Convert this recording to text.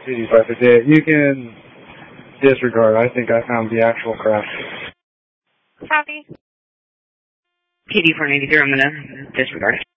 85 a day. You can disregard. I think I found the actual crash. Copy. PD 493, I'm going to disregard.